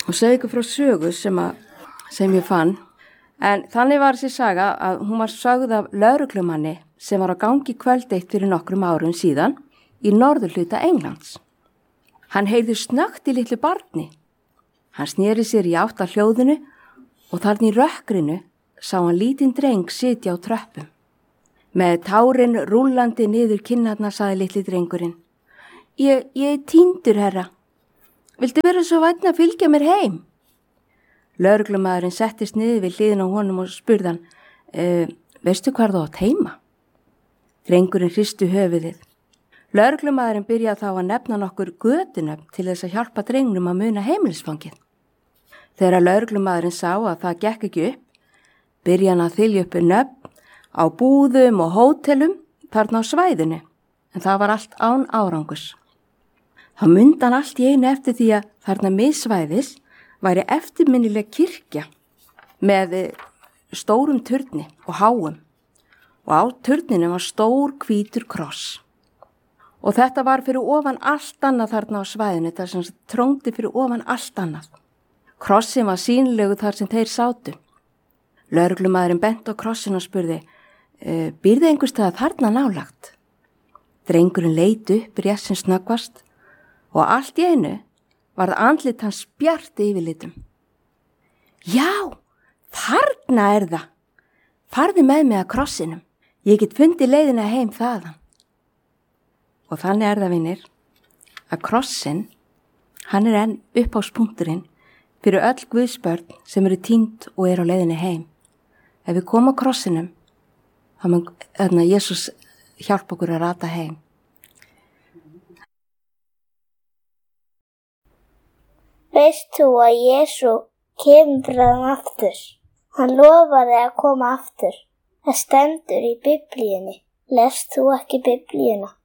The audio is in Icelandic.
og segja ykkur frá sögu sem ég fann. En þannig var þessi saga að hún var sögð af lögreglumanni sem var á gangi kvöld eitt fyrir nokkrum árum síðan í norðurhluta Englands. Hann heyrði snöggt í litlu barni. Hann sneri sér í átt að hljóðinu og þarna í rökkrinu sá hann lítinn dreng sitja á tröppum. Með tárin rúllandi niður kinnarnar sagði litli drengurinn: Ég er týndur, herra. Viltu vera svo vænn að fylgja mér heim? Lögreglumaðurinn settist niður við hliðina á honum og spurði hann: Veistu hvar þú átt heima? Drengurinn hristi höfuðið. Lögreglumaðurinn byrjaði þá að nefna nokkur götunöfn til þess að hjálpa drengnum að muna heimilisfangið. Þegar lögreglumaðurinn sá að það gekk ekki upp, byrjaði hann að þylja upp nöfn á búðum og hótelum þarna á svæðinu, en það var allt án árangurs. Þá mundi hann allt í einu eftir því að þarna miðsvæðis væri eftirminnileg kirkja með stórum turni og háum, og á turninu var stór hvítur kross. Og þetta var fyrir ofan allt annað þarna á svæðinu, þar sem tróngdi fyrir ofan allt annað. Krossin var sýnilegu þar sem þeir sátu. Lögreglumaðurinn benti á krossin og spurði: Býrðu einhvers staðar þarna nálagt? Drengurinn leit upp rétt sem snöggvast og allt í einu varð andlit hans bjart yfirlitum. Já, þarna er það. Farðu með mig að krossinum. Ég get fundið leiðina heim þaðan. Og þannig er það, vinir, að krossin, hann er enn upphafspunkturinn fyrir öll Guðsbörn sem eru týnd og eru á leiðinni heim. Ef við komum á krossinum, þá mun Jesús hjálpa okkur að rata heim. Veist þú að Jesú kemur bráðum aftur? Hann lofaði að koma aftur. Það stendur í Biblíunni. Lest þú ekki Biblíuna?